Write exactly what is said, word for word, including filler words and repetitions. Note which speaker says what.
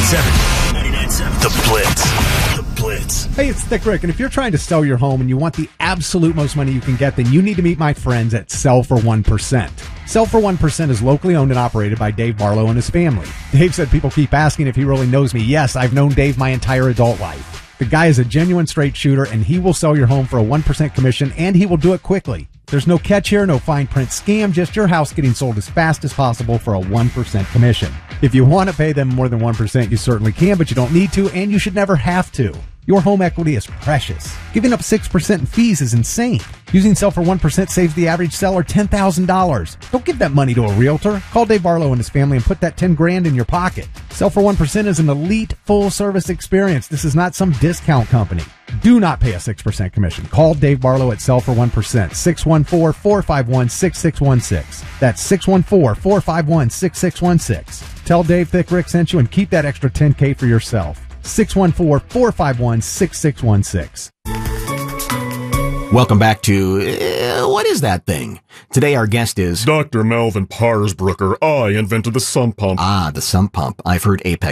Speaker 1: seven. ninety-nine point seven. The Blitz. The Blitz.
Speaker 2: Hey, it's Thick Rick, and if you're trying to sell your home and you want the absolute most money you can get, then you need to meet my friends at Sell for one percent. Sell for one percent is locally owned and operated by Dave Barlow and his family. Dave said people keep asking if he really knows me. Yes, I've known Dave my entire adult life. The guy is a genuine straight shooter, and he will sell your home for a one percent commission, and he will do it quickly. There's no catch here, no fine print scam, just your house getting sold as fast as possible for a one percent commission. If you want to pay them more than one percent, you certainly can, but you don't need to, and you should never have to. Your home equity is precious. Giving up six percent in fees is insane. Using Sell for one percent saves the average seller ten thousand dollars. Don't give that money to a realtor. Call Dave Barlow and his family and put that ten grand in your pocket. Sell for one percent is an elite full-service experience. This is not some discount company. Do not pay a six percent commission. Call Dave Barlow at Sell for one percent. six one four, four five one, six six one six. That's six one four, four five one, six six one six. Tell Dave Thick Rick sent you and keep that extra ten K for yourself. six one four, four five one, six six one six.
Speaker 3: Welcome back to uh, What Is That Thing? Today our guest is
Speaker 4: Doctor Melvin Parsbrucker. I invented the sump pump.
Speaker 3: Ah, the sump pump. I've heard Apex